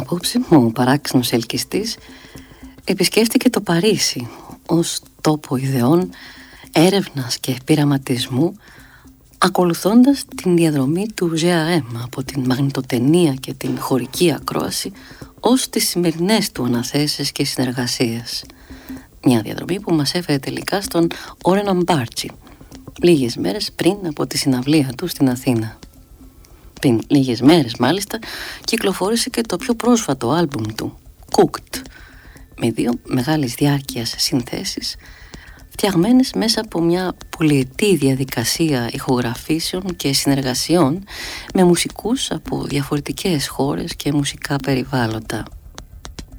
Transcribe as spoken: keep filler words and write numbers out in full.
Απόψε μου ο παράξενος ελκυστής επισκέφτηκε το Παρίσι ως τόπο ιδεών, έρευνας και πειραματισμού, ακολουθώντας την διαδρομή του ζι αρ εμ από την μαγνητοτενία και την χωρική ακρόαση ως τις σημερινές του αναθέσεις και συνεργασίες. Μια διαδρομή που μας έφερε τελικά στον Όρεν Αμπάρτσι, λίγες μέρες πριν από τη συναυλία του στην Αθήνα. Πριν λίγες μέρες μάλιστα κυκλοφόρησε και το πιο πρόσφατο άλμπουμ του, Cooked, με δύο μεγάλης διάρκειας συνθέσεις φτιαγμένες μέσα από μια πολυετή διαδικασία ηχογραφήσεων και συνεργασιών με μουσικούς από διαφορετικές χώρες και μουσικά περιβάλλοντα.